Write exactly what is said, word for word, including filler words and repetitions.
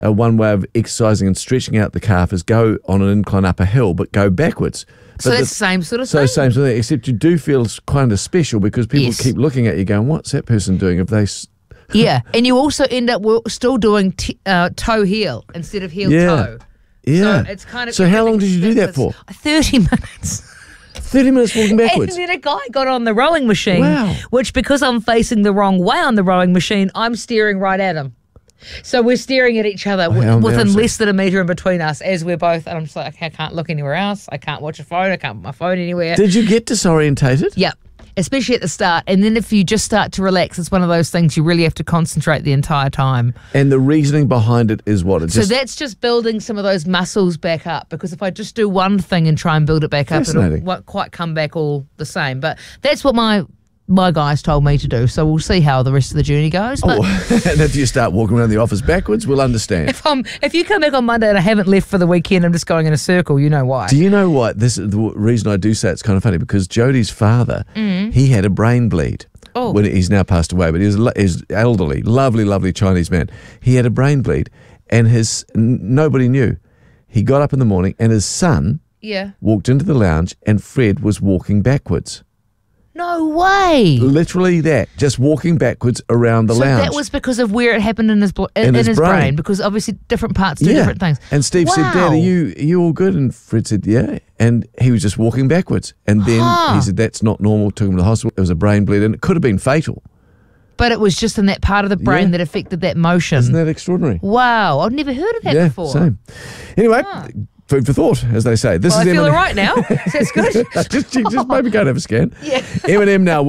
uh, one way of exercising and stretching out the calf is go on an incline up a hill, but go backwards. So But that's the same sort of So thing. same sort of thing, except you do feel kind of special because people Yes. keep looking at you going, what's that person doing? If they... s- Yeah, and you also end up wo- still doing t- uh, toe heel instead of heel Yeah. toe. Yeah. So it's kind of. So how long did you do that for? Thirty minutes. thirty minutes walking backwards. And then a guy got on the rowing machine, Wow. which because I'm facing the wrong way on the rowing machine, I'm staring right at him. So we're staring at each other w- how within embarrassing. less than a metre in between us as we're both, and I'm just like, okay, I can't look anywhere else. I can't watch a phone. I can't put my phone anywhere. Did you get disorientated? Yep. Especially at the start. And then if you just start to relax, it's one of those things you really have to concentrate the entire time. And the reasoning behind it is what? It So just, that's just building some of those muscles back up, because if I just do one thing and try and build it back up, it'll Fascinating. won't quite come back all the same. But that's what my my guys told me to do. So we'll see how the rest of the journey goes. But Oh, and if you start walking around the office backwards, we'll understand. if I'm if you come back on Monday and I haven't left for the weekend, I'm just going in a circle, you know why. Do you know what? This is the reason I do say it's kind of funny, because Jodie's father, he had a brain bleed. Oh. When he's now passed away, but he was, lo- he's elderly, lovely, lovely Chinese man. He had a brain bleed, and his n- nobody knew. He got up in the morning, and his son Yeah. walked into the lounge, and Fred was walking backwards. No way. Literally that, just walking backwards around the So lounge. that was because of where it happened in his blo- in, In in his his, brain. brain. because obviously different parts do different things. And Steve said, Dad, Wow. are you, are you all good? And Fred said, yeah. And he was just walking backwards. And then Huh. he said, that's not normal. Took him to the hospital. It was a brain bleed, and it could have been fatal. But it was just in that part of the brain Yeah. that affected that motion. Isn't that extraordinary? Wow, I've never heard of that yeah, before. same. Anyway, food for thought, as they say. This Well, is I feel Eminem. all right now. So that's good. just, just maybe go and have a scan. Yeah. Eminem now.